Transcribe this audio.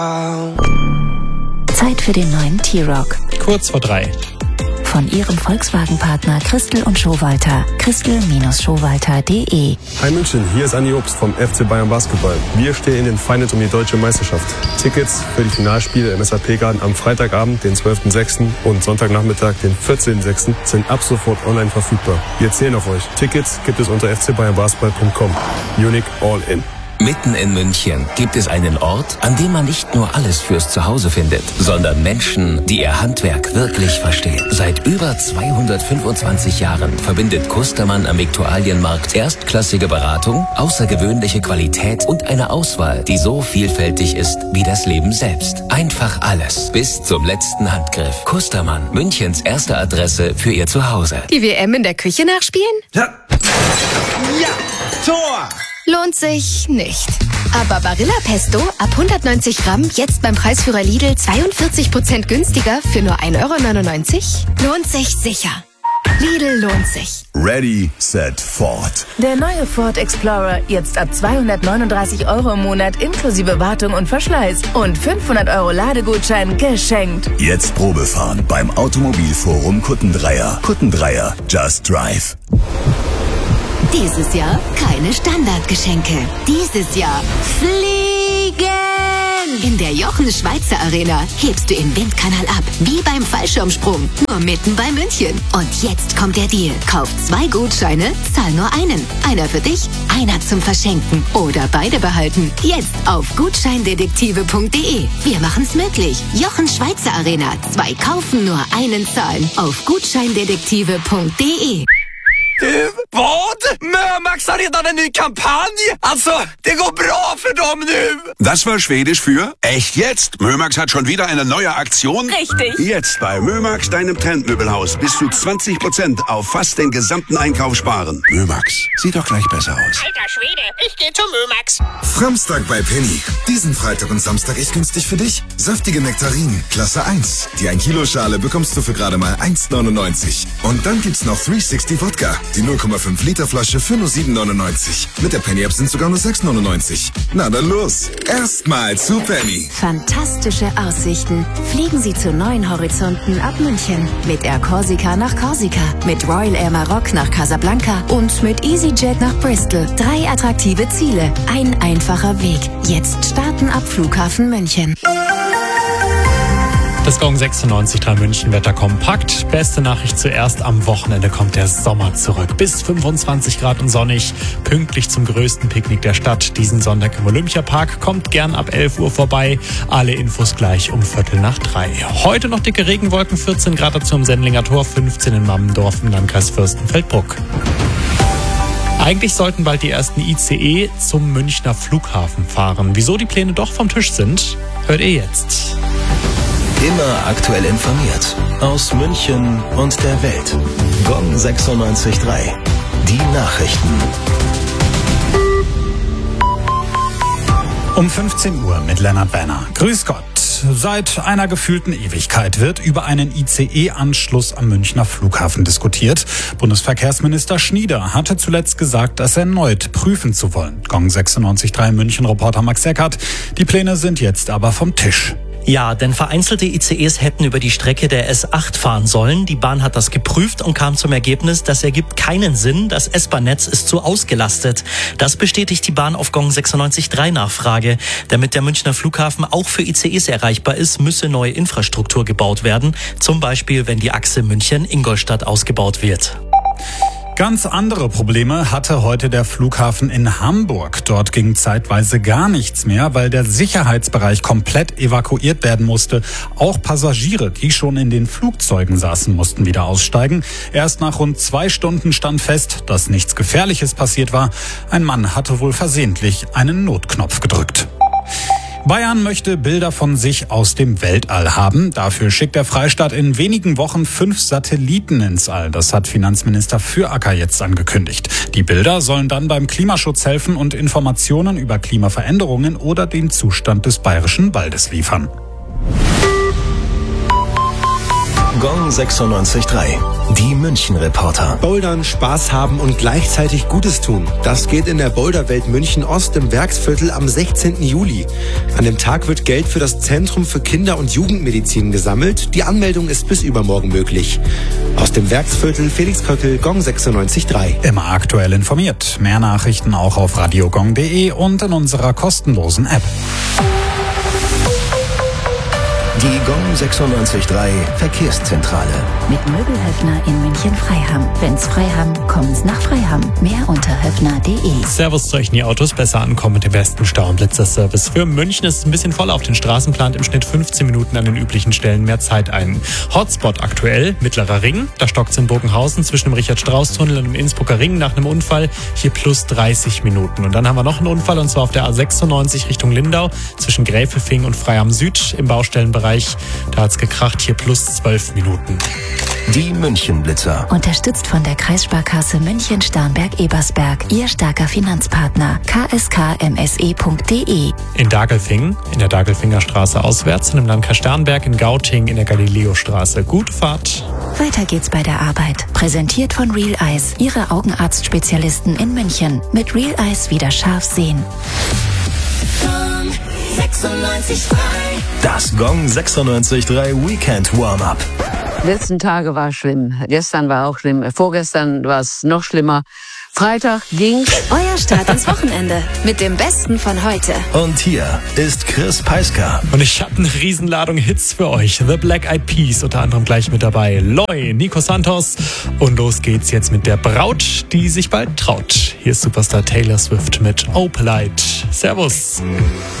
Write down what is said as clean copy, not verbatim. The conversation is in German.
Zeit für den neuen T-Rock. Kurz vor 3. Von Ihrem Volkswagen-Partner Christel und Schowalter. Christel-Schowalter.de. Hi München, hier ist Andi Obst vom FC Bayern Basketball. Wir stehen in den Finals um die deutsche Meisterschaft. Tickets für die Finalspiele im SAP-Garten am Freitagabend, den 12.06. und Sonntagnachmittag, den 14.06. sind ab sofort online verfügbar. Wir zählen auf euch. Tickets gibt es unter fcbayernbasketball.com. Unique All In. Mitten in München gibt es einen Ort, an dem man nicht nur alles fürs Zuhause findet, sondern Menschen, die ihr Handwerk wirklich verstehen. Seit über 225 Jahren verbindet Kustermann am Viktualienmarkt erstklassige Beratung, außergewöhnliche Qualität und eine Auswahl, die so vielfältig ist wie das Leben selbst. Einfach alles, bis zum letzten Handgriff. Kustermann, Münchens erste Adresse für ihr Zuhause. Die WM in der Küche nachspielen? Ja, Tor! Lohnt sich nicht. Aber Barilla Pesto ab 190 Gramm jetzt beim Preisführer Lidl 42% günstiger für nur 1,99 €? Lohnt sich sicher. Lidl lohnt sich. Ready, set, Ford. Der neue Ford Explorer jetzt ab 239 € im Monat inklusive Wartung und Verschleiß und 500 € Ladegutschein geschenkt. Jetzt Probefahren beim Automobilforum Kuttendreier. Kuttendreier, just drive. Dieses Jahr keine Standardgeschenke. Dieses Jahr fliegen! In der Jochen Schweizer Arena hebst du im Windkanal ab, wie beim Fallschirmsprung, nur mitten bei München. Und jetzt kommt der Deal. Kauf 2 Gutscheine, zahl nur einen. Einer für dich, einer zum Verschenken oder beide behalten. Jetzt auf gutscheindetektive.de. Wir machen's möglich. Jochen Schweizer Arena. 2 kaufen, nur einen zahlen. Auf gutscheindetektive.de. Vad? Mömax har redan en ny kampanj! Alltså, det går bra för dem nu! Das war Schwedisch für echt jetzt. Mömax hat schon wieder eine neue Aktion. Richtig. Jetzt bei Mömax, deinem Trendmöbelhaus, bis zu 20% auf fast den gesamten Einkauf sparen. Mömax, sieht doch gleich besser aus. Alter Schwede, ich gehe zu Mömax. Samstag bei Penny. Diesen Freitag und Samstag echt günstig für dich. Saftige Nektarinen, Klasse 1. Die 1 Kilo Schale bekommst du für gerade mal 1,99. Und dann gibt's noch 360 Wodka. Die 0,5 Liter Flasche für nur 7,99. Mit der Penny-App sind sogar nur 6,99. Na dann los. Erstmal zu Penny. Fantastische Aussichten. Fliegen Sie zu neuen Horizonten ab München. Mit Air Corsica nach Korsika, mit Royal Air Maroc nach Casablanca und mit EasyJet nach Bristol. 3 attraktive Ziele, ein einfacher Weg. Jetzt starten ab Flughafen München. Das Gong 96.3 München Wetter kompakt. Beste Nachricht zuerst, am Wochenende kommt der Sommer zurück. Bis 25 Grad und sonnig, pünktlich zum größten Picknick der Stadt. Diesen Sonntag im Olympiapark. Kommt gern ab 11 Uhr vorbei. Alle Infos gleich um 2:45. Heute noch dicke Regenwolken, 14 Grad dazu im Sendlinger Tor, 15 in Mammendorf im Landkreis Fürstenfeldbruck. Eigentlich sollten bald die ersten ICE zum Münchner Flughafen fahren. Wieso die Pläne doch vom Tisch sind, hört ihr jetzt. Immer aktuell informiert. Aus München und der Welt. Gong 96.3. Die Nachrichten. Um 15 Uhr mit Lennart Werner. Grüß Gott. Seit einer gefühlten Ewigkeit wird über einen ICE-Anschluss am Münchner Flughafen diskutiert. Bundesverkehrsminister Schnieder hatte zuletzt gesagt, das erneut prüfen zu wollen. Gong 96.3 München-Reporter Max Eckert. Die Pläne sind jetzt aber vom Tisch. Ja, denn vereinzelte ICEs hätten über die Strecke der S8 fahren sollen. Die Bahn hat das geprüft und kam zum Ergebnis, das ergibt keinen Sinn. Das S-Bahn-Netz ist zu ausgelastet. Das bestätigt die Bahn auf Gong 96.3 Nachfrage. Damit der Münchner Flughafen auch für ICEs erreichbar ist, müsse neue Infrastruktur gebaut werden. Zum Beispiel, wenn die Achse München-Ingolstadt ausgebaut wird. Ganz andere Probleme hatte heute der Flughafen in Hamburg. Dort ging zeitweise gar nichts mehr, weil der Sicherheitsbereich komplett evakuiert werden musste. Auch Passagiere, die schon in den Flugzeugen saßen, mussten wieder aussteigen. Erst nach rund 2 Stunden stand fest, dass nichts Gefährliches passiert war. Ein Mann hatte wohl versehentlich einen Notknopf gedrückt. Bayern möchte Bilder von sich aus dem Weltall haben. Dafür schickt der Freistaat in wenigen Wochen 5 Satelliten ins All. Das hat Finanzminister Füracker jetzt angekündigt. Die Bilder sollen dann beim Klimaschutz helfen und Informationen über Klimaveränderungen oder den Zustand des bayerischen Waldes liefern. Gong 96.3. Die München-Reporter. Bouldern, Spaß haben und gleichzeitig Gutes tun. Das geht in der Boulderwelt München Ost im Werksviertel am 16. Juli. An dem Tag wird Geld für das Zentrum für Kinder- und Jugendmedizin gesammelt. Die Anmeldung ist bis übermorgen möglich. Aus dem Werksviertel Felix Köckel, Gong 96.3. Immer aktuell informiert. Mehr Nachrichten auch auf radiogong.de und in unserer kostenlosen App. Die Gong 96.3 Verkehrszentrale. Mit Möbelhöfner in München-Freiham. Wenn's Freiham, kommen's nach Freiham. Mehr unter höfner.de. Servus zu euch, nie Autos besser ankommen mit dem besten Stau- und Blitzerservice. Für München ist es ein bisschen voll auf den Straßen, plant im Schnitt 15 Minuten an den üblichen Stellen mehr Zeit ein. Hotspot aktuell, Mittlerer Ring. Da stockt's in Bogenhausen zwischen dem Richard-Strauß-Tunnel und dem Innsbrucker Ring nach einem Unfall. Hier plus 30 Minuten. Und dann haben wir noch einen Unfall, und zwar auf der A96 Richtung Lindau zwischen Gräfelfing und Freiham Süd im Baustellenbereich. Da hat's gekracht, hier plus 12 Minuten. Die München-Blitzer. Unterstützt von der Kreissparkasse München-Starnberg-Ebersberg. Ihr starker Finanzpartner. kskmse.de. In Dagelfing, in der Dagelfinger Straße auswärts und im Landkreis Starnberg in Gauting in der Galileostraße. Gute Fahrt. Weiter geht's bei der Arbeit. Präsentiert von Real Eyes. Ihre Augenarztspezialisten in München. Mit Real Eyes wieder scharf sehen. Gong 96.3. Das Gong 96.3 Weekend Warm-Up. Die letzten Tage war schlimm. Gestern war auch schlimm. Vorgestern war es noch schlimmer. Freitag ging's. Euer Start ins Wochenende mit dem Besten von heute. Und hier ist Chris Peisker. Und ich habe eine Riesenladung Hits für euch. The Black Eyed Peas unter anderem gleich mit dabei. Loy, Nico Santos. Und los geht's jetzt mit der Braut, die sich bald traut. Hier ist Superstar Taylor Swift mit Opalite. Servus.